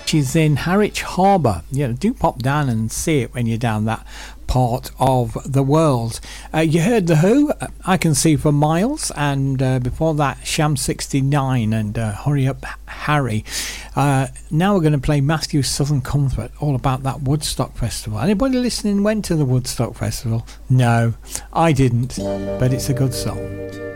She's in Harwich Harbour. Do pop down and see it when you're down that part of the world. You heard The Who, I Can See for Miles, and before that Sham 69 and Hurry Up Harry. Now we're going to play Matthew's Southern Comfort, all about that Woodstock Festival. Anybody listening went to the Woodstock Festival? No, I didn't, but it's a good song.